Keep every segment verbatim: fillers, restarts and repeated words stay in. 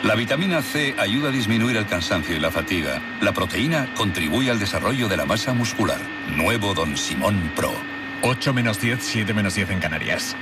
La vitamina C ayuda a disminuir el cansancio y la fatiga. La proteína contribuye al desarrollo de la masa muscular. Nuevo Don Simón Pro. ocho menos diez, siete menos diez en Canarias.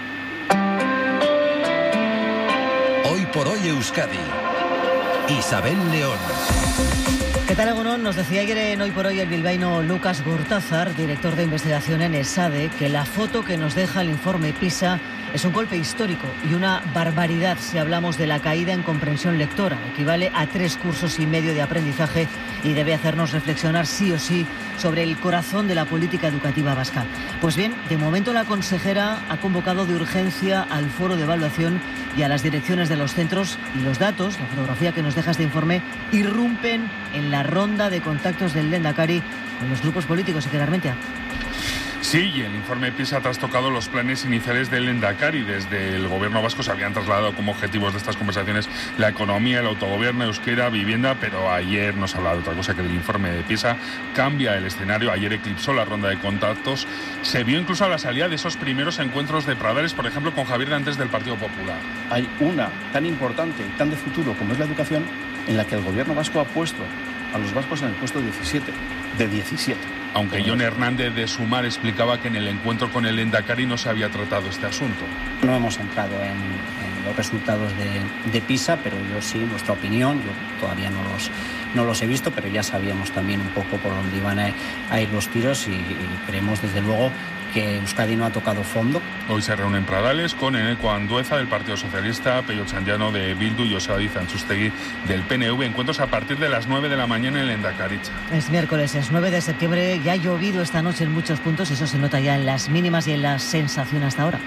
Hoy por hoy Euskadi. Isabel León. ¿Qué tal, Egunon? Nos decía ayer en Hoy por Hoy el bilbaíno Lucas Gurtázar, director de investigación en ESADE, que la foto que nos deja el informe PISA es un golpe histórico y una barbaridad si hablamos de la caída en comprensión lectora. Equivale a tres cursos y medio de aprendizaje y debe hacernos reflexionar sí o sí sobre el corazón de la política educativa vasca. Pues bien, de momento la consejera ha convocado de urgencia al foro de evaluación y a las direcciones de los centros, y los datos, la fotografía que nos deja este informe, irrumpen en la ronda de contactos del Lehendakari con los grupos políticos. Y claramente. Sí, y el informe PISA ha trastocado los planes iniciales del Lehendakari. Desde el gobierno vasco se habían trasladado como objetivos de estas conversaciones la economía, el autogobierno, euskera, vivienda, pero ayer nos hablaba de otra cosa, que del informe de PISA cambia el escenario. Ayer eclipsó la ronda de contactos. Se vio incluso a la salida de esos primeros encuentros de Pradares, por ejemplo, con Javier Dantes del Partido Popular. Hay una tan importante y tan de futuro como es la educación, en la que el gobierno vasco ha puesto a los vascos en el puesto diecisiete, de diecisiete. Aunque Jon Hernández de Sumar explicaba que en el encuentro con el Lehendakari no se había tratado este asunto. No hemos entrado en, en los resultados de, de PISA, pero yo sí, nuestra opinión, yo todavía no los, no los he visto, pero ya sabíamos también un poco por dónde iban a, a ir los tiros y, y creemos desde luego que Euskadi no ha tocado fondo. Hoy se reúnen Pradales con Eneko Andueza del Partido Socialista, Pello Txandiano de Bildu y Joseba Díaz Antxustegui del P N V. Encuentros a partir de las nueve de la mañana en Lehendakaritza. Es miércoles, es nueve de septiembre. Ya ha llovido esta noche en muchos puntos. Eso se nota ya en las mínimas y en la sensación hasta ahora.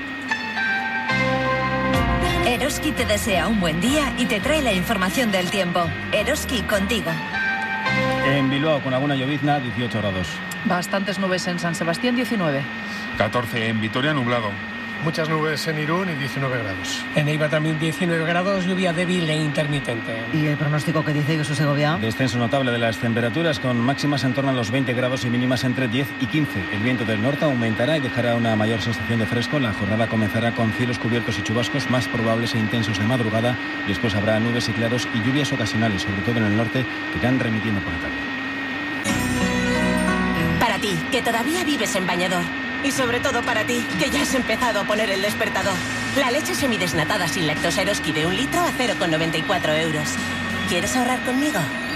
Eroski te desea un buen día y te trae la información del tiempo. Eroski contigo. En Bilbao, con alguna llovizna, dieciocho grados. Bastantes nubes en San Sebastián, diecinueve. catorce en Vitoria, nublado. Muchas nubes en Irún y diecinueve grados. En Eibar también diecinueve grados, lluvia débil e intermitente. ¿Y el pronóstico que dice Josu Segovia? Descenso notable de las temperaturas, con máximas en torno a los veinte grados y mínimas entre diez y quince. El viento del norte aumentará y dejará una mayor sensación de fresco. La jornada comenzará con cielos cubiertos y chubascos más probables e intensos de madrugada. Después habrá nubes y claros y lluvias ocasionales, sobre todo en el norte, que irán remitiendo por la tarde. Para ti, que todavía vives en bañador. Y sobre todo para ti, que ya has empezado a poner el despertador. La leche semidesnatada sin lactosa Eroski de un litro a cero coma noventa y cuatro euros. ¿Quieres ahorrar conmigo?